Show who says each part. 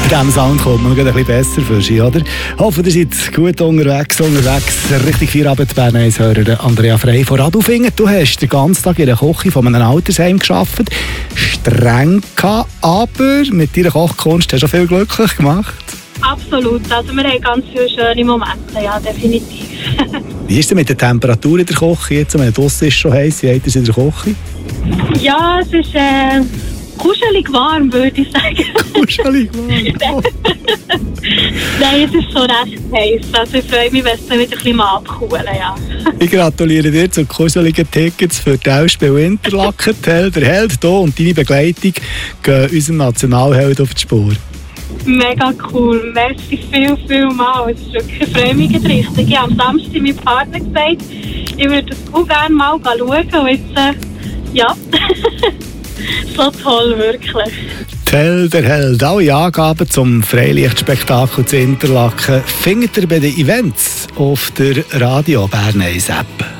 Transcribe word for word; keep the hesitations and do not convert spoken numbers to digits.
Speaker 1: Bei diesem Sound kommt man noch ein bisschen besser für Sie, oder? Ich hoffe, ihr seid gut unterwegs, unterwegs. Richtig Feierabend, Bern-eins-Hörer Andrea Frey von Radufingen. Du hast den ganzen Tag in der Küche von einem Altersheim gearbeitet. Streng gehabt, aber mit deiner Kochkunst hast du viel glücklich gemacht.
Speaker 2: Absolut. Also wir haben ganz viele schöne Momente, ja, definitiv.
Speaker 1: Wie ist es mit der Temperatur in der Küche jetzt? Wenn draussen ist schon heiß, wie ist es in der Küche?
Speaker 2: Ja, es ist äh, kuschelig warm, würde ich sagen.
Speaker 1: Kuschelig warm?
Speaker 2: Nein, es ist schon recht heiß. Also ich freue mich, wenn es dann wieder ein bisschen mal abkühlen, ja.
Speaker 1: Ich gratuliere dir zu kuscheligen Tickets für die Ausspiel Interlaken. Der Held hier und deine Begleitung gehen unserem Nationalheld auf die Spur.
Speaker 2: Mega cool. Merci viel, viel mal. Es ist wirklich, ich freue mich richtig. Ich habe am Samstag meinem Partner gesagt, ich würde es auch gerne mal schauen. Und jetzt, äh, ja, so toll, wirklich.
Speaker 1: Tell der Held. Alle Angaben zum Freilichtspektakel zu Interlaken findet ihr bei den Events auf der Radio Bern eins App.